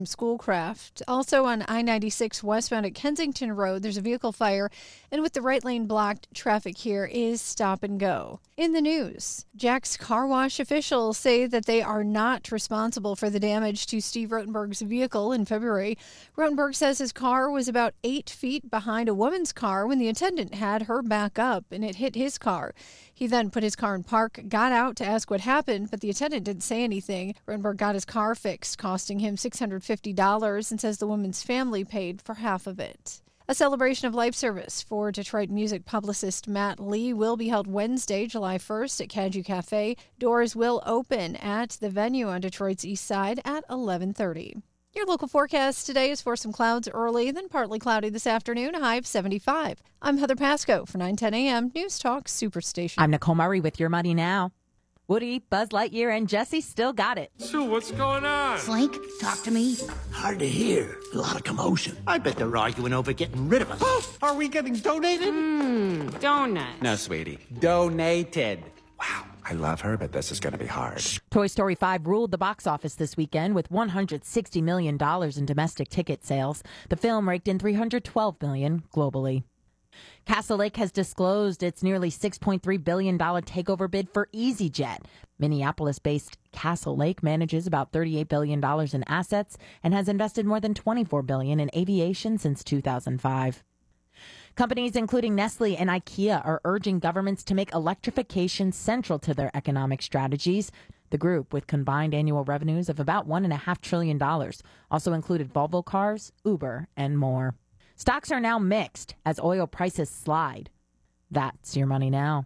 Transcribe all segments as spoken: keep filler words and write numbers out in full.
Schoolcraft. Also on I ninety-six westbound at Kensington Road, there's a vehicle fire, and with the right lane blocked, traffic here is stop and go. In the news, Jack's Car Wash officials say that they are not responsible for the damage to Steve Rotenberg's vehicle in February. Rotenberg says his car was about eight feet behind a woman's car when the attendant had her back up and it hit his car. He then put his car in park, got out to ask what happened, but the attendant didn't say anything. Rotenberg got his car fixed, costing him six hundred fifty dollars, and says the woman's family paid for half of it. A celebration of life service for Detroit music publicist Matt Lee will be held Wednesday, July first at Cadieux Cafe. Doors will open at the venue on Detroit's east side at eleven thirty. Your local forecast today is for some clouds early, then partly cloudy this afternoon, a high of seventy-five. I'm Heather Pasco for nine ten a.m. News Talk Superstation. I'm Nicole Murray with Your Money Now. Woody, Buzz Lightyear, and Jesse still got it. Sue, what's going on? Slink, talk to me. Hard to hear. A lot of commotion. I bet they're arguing over getting rid of us. Oh, are we getting donated? Mmm, donut. No, sweetie. Donated. Wow, I love her, but this is going to be hard. Toy Story five ruled the box office this weekend with one hundred sixty million dollars in domestic ticket sales. The film raked in three hundred twelve million dollars globally. Castle Lake has disclosed its nearly six point three billion dollars takeover bid for EasyJet. Minneapolis-based Castle Lake manages about thirty-eight billion dollars in assets and has invested more than twenty-four billion dollars in aviation since two thousand five. Companies including Nestle and IKEA are urging governments to make electrification central to their economic strategies. The group, with combined annual revenues of about one point five trillion dollars, also included Volvo Cars, Uber, and more. Stocks are now mixed as oil prices slide. That's Your Money Now.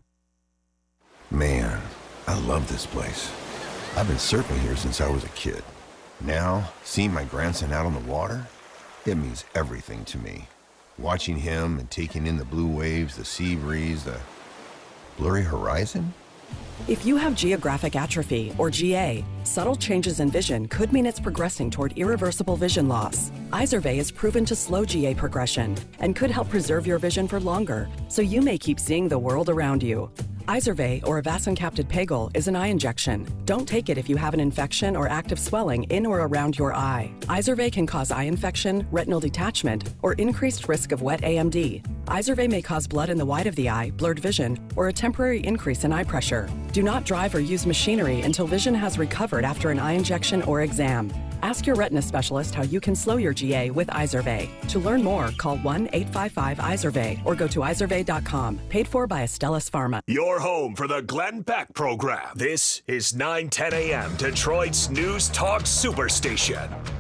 Man, I love this place. I've been surfing here since I was a kid. Now, seeing my grandson out on the water, it means everything to me. Watching him and taking in the blue waves, the sea breeze, the blurry horizon. If you have geographic atrophy, or G A, subtle changes in vision could mean it's progressing toward irreversible vision loss. Izervay is proven to slow G A progression and could help preserve your vision for longer, so you may keep seeing the world around you. Izervay, or avacincaptad pegol, is an eye injection. Don't take it if you have an infection or active swelling in or around your eye. Izervay can cause eye infection, retinal detachment, or increased risk of wet A M D. Izervay may cause blood in the white of the eye, blurred vision, or a temporary increase in eye pressure. Do not drive or use machinery until vision has recovered after an eye injection or exam. Ask your retina specialist how you can slow your G A with Izervay. To learn more, call one eight five five Izervay or go to izervay dot com. Paid for by Astellas Pharma. Your home for the Glenn Beck program. This is nine ten a.m. Detroit's News Talk Superstation.